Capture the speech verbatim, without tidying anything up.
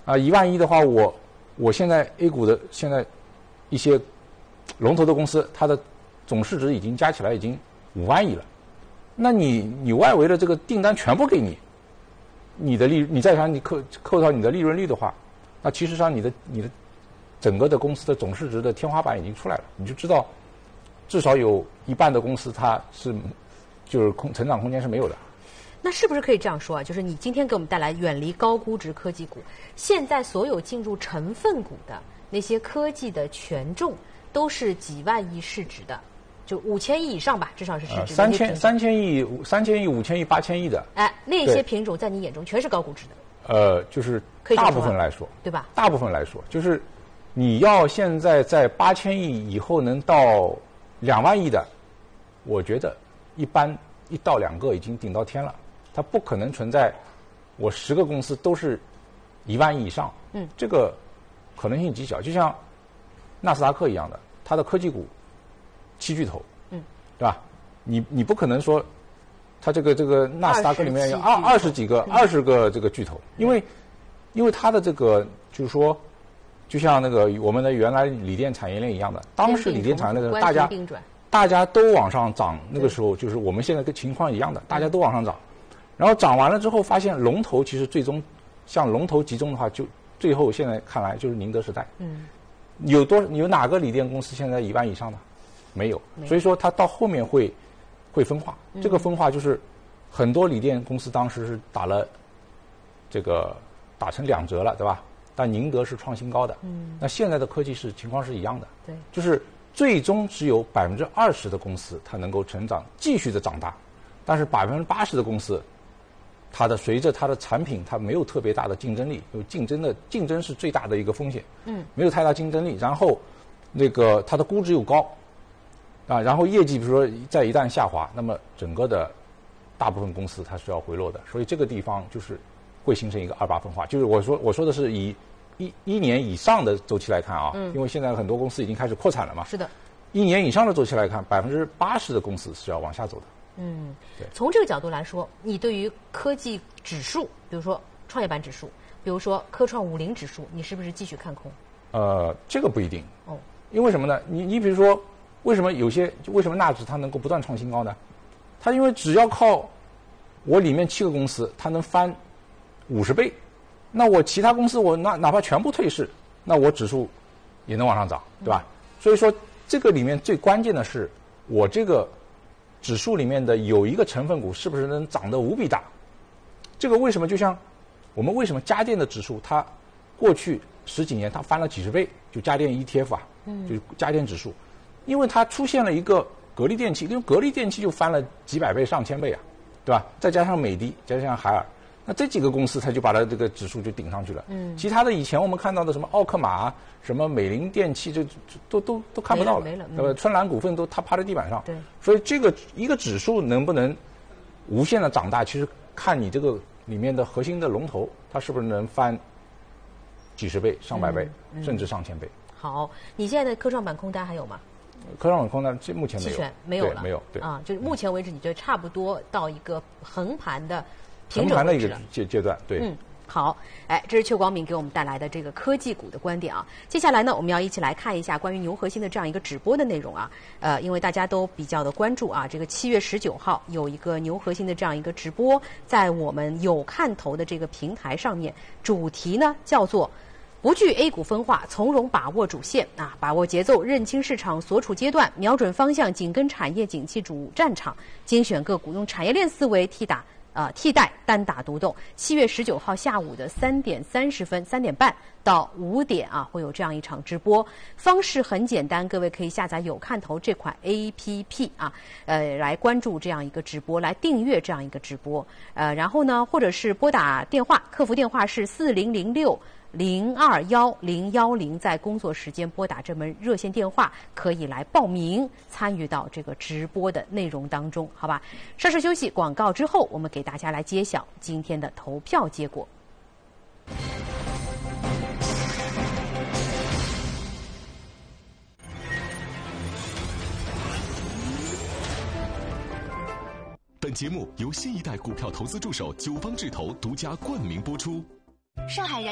啊，一万亿的话，我我现在 A 股的现在一些龙头的公司，它的总市值已经加起来已经五万亿了。那你你外围的这个订单全部给你，你的利你再想你扣扣掉你的利润率的话，那其实上你的你的整个的公司的总市值的天花板已经出来了，你就知道至少有一半的公司它是就是空成长空间是没有的。 那是不是可以这样说啊？就是你今天给我们带来远离高估值科技股，现在所有进入成分股的那些科技的权重都是几万亿市值的。就五千亿以上吧，至少是市值。 呃、三千三千亿、三千亿、五千亿、八千亿的。 哎，那些品种在你眼中全是高估值的。 呃，就是大部分来说， 对吧？ 大部分来说，就是你要现在在八千亿以后能到两万亿的，我觉得一般一到两个已经顶到天了，它不可能存在我十个公司都是一万亿以上。 嗯， 这个可能性极小，就像纳斯达克一样的，它的科技股。七巨头， 嗯， 对吧？你你不可能说，它这个这个纳斯达克里面有二二十几个、二十个这个巨头，因为因为它的这个就是说，就像那个我们的原来锂电产业链一样的，当时锂电产业链的大家大家都往上涨，那个时候就是我们现在跟情况一样的，大家都往上涨，然后涨完了之后发现龙头其实最终像龙头集中的话，就最后现在看来就是宁德时代， 嗯， 有多有哪个锂电公司现在一万以上的？没有，所以说它到后面会会分化。 嗯、 这个分化就是很多锂电公司当时是打了这个打成两折了，对吧？但宁德是创新高的。 嗯， 那现在的科技是情况是一样的。 对， 就是最终只有百分之二十的公司它能够成长，继续的长大，但是百分之八十的公司，它的随着它的产品它没有特别大的竞争力，有竞争的竞争是最大的一个风险。 嗯， 没有太大竞争力，然后那个它的估值又高。啊，然后业绩比如说再一旦下滑，那么整个的大部分公司它是要回落的，所以这个地方就是会形成一个二八分化。就是我说我说的是以一一年以上的周期来看啊， 嗯， 因为现在很多公司已经开始扩产了嘛。 是的。 一年以上的周期来看，百分之八十的公司是要往下走的。 嗯， 对。 从这个角度来说，你对于科技指数，比如说创业板指数，比如说科创五零指数，你是不是继续看空？ 呃，这个不一定。 哦。 因为什么呢？你你比如说。为什么有些为什么纳指它能够不断创新高呢？它因为只要靠我里面七个公司，它能翻五十倍，那我其他公司我哪哪怕全部退市，那我指数也能往上涨，对吧？嗯、所以说这个里面最关键的是我这个指数里面的有一个成分股是不是能涨得无比大？这个为什么就像我们为什么家电的指数它过去十几年它翻了几十倍，就家电 E T F 啊， 嗯， 就家电指数。因为它出现了一个格力电器，因为格力电器就翻了几百倍、上千倍啊，对吧？再加上美的，再加上海尔，那这几个公司它就把它这个指数就顶上去了。 嗯。 其他的以前我们看到的什么奥克玛、什么美林电器，这都都都看不到了， 没了， 对吧？春兰股份都它趴在地板上。 对。 所以这个一个指数能不能无限的长大，其实看你这个里面的核心的龙头，它是不是能翻几十倍、上百倍， 嗯嗯、 甚至上千倍。 好，你现在的科创板空单还有吗？ 科创板空单这目前没有， 期权没有了， 没有，对啊，就是目前为止，你觉得差不多到一个横盘的横盘的一个阶阶段，对。 嗯，好，哎，这是邱光明给我们带来的这个科技股的观点啊。接下来呢，我们要一起来看一下关于牛核心的这样一个直播的内容啊。呃，因为大家都比较的关注啊，这个七月十九号有一个牛核心的这样一个直播，在我们有看头的这个平台上面，主题呢叫做不惧 A 股分化，从容把握主线啊，把握节奏，认清市场所处阶段，瞄准方向，紧跟产业景气主战场，精选个股，用产业链思维替打呃替代单打独斗。七月十九号下午的三点三十分、三点半到五点啊，会有这样一场直播。方式很简单，各位可以下载有看头这款 A P P 啊，呃，来关注这样一个直播，来订阅这样一个直播。呃，然后呢，或者是拨打电话，客服电话是四零零六。零二幺零幺零，在工作时间拨打这门热线电话，可以来报名参与到这个直播的内容当中，好吧？稍事休息，广告之后，我们给大家来揭晓今天的投票结果。 本节目由新一代股票投资助手九方智投独家冠名播出。 上海燃